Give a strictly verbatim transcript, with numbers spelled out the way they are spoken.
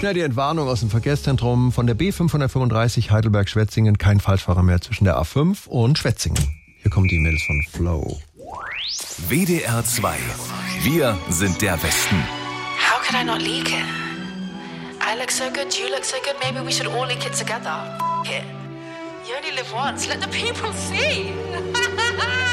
schnell die Entwarnung aus dem Verkehrszentrum von der B fünfhundertfünfunddreißig Heidelberg-Schwetzingen. Kein Falschfahrer mehr zwischen der A fünf und Schwetzingen. Hier kommen die Mädels von Flow. W D R zwei. Wir sind der Westen. How could I not leak it? I look so good, you look so good, maybe we should all leak it together. It. You only live once, let the people see.